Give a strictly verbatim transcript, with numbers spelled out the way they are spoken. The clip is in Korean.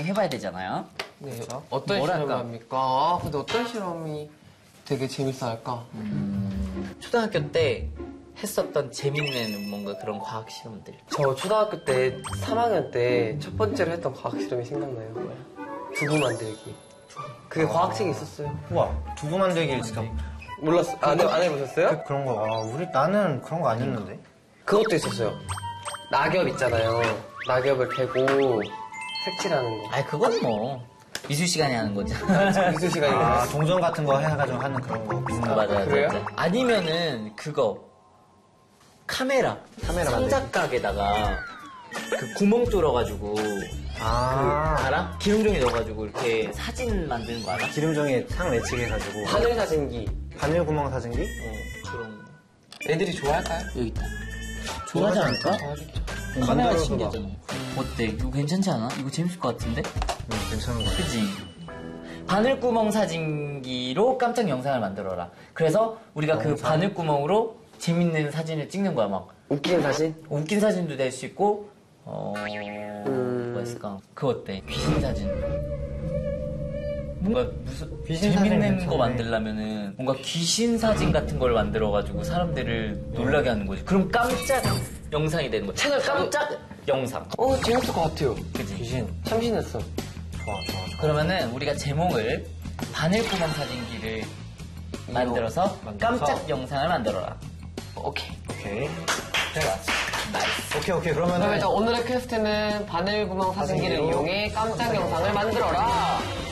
해봐야 되잖아요. 네. 어떤 실험을 합니까? 아, 근데 어떤 실험이 되게 재밌어 할까? 음, 초등학교 때 했었던 재밌는 뭔가 그런 과학 실험들. 저 초등학교 때 삼 학년 때 첫 번째로 했던 과학 실험이 생각나요. 뭐야? 두부 만들기. 그게 아... 과학책에 있었어요. 우와, 두부 만들기 진짜 몰랐어. 안, 해, 안 해보셨어요? 그, 그런 거. 아, 우리 나는 그런 거 안 했는데. 그것도 있었어요. 낙엽 있잖아요. 낙엽을 베고 색칠하는 거. 아, 그건 뭐 미술 시간에 하는 거죠. 미술 시간에. 아, 동전 같은 거 해가지고 하는 그런 거. 음, 맞아, 맞아. 그래요? 맞아. 아니면은 그거 카메라. 카메라 상자각에다가 그 구멍 뚫어가지고 아, 그 알아? 기름종이 넣어가지고 이렇게 사진 만드는 거 알아? 기름종이 상 맺히게 해가지고. 바늘 사진기. 바늘 구멍 사진기? 어, 그런 거. 애들이 좋아할까요? 여기 있다. 좋아하지 않을까? 좋아하겠죠. 카메라 신기하잖아. 어때? 이거 괜찮지 않아? 이거 재밌을 것 같은데? 응, 괜찮은 거 같아. 그치? 바늘구멍 사진기로 깜짝 영상을 만들어라. 그래서 우리가 그 영상? 바늘구멍으로 재밌는 사진을 찍는 거야. 막 웃긴 사진? 웃긴 사진도 낼 수 있고 어... 음... 뭐 있을까? 그거 어때? 귀신 사진. 뭔가 무슨 귀신 재밌는 사진 거 만들려면은 뭔가 귀신 사진 같은 걸 만들어가지고 사람들을 놀라게 하는 거지. 그럼 깜짝 영상이 되는 거야. 채널 깜짝 영상. 어, 재밌을 것 같아요. 그치? 귀신. 참신했어. 좋아, 좋아, 좋아. 그러면은 우리가 제목을 바늘구멍 사진기를 만들어서 깜짝 영상을 만들어라. 오케이. 오케이. 좋았어. 나이스. 오케이, 오케이. 그러면은. 그러면 오늘의 퀘스트는 바늘구멍 사진기를 이용해 깜짝 영상을 만들어라.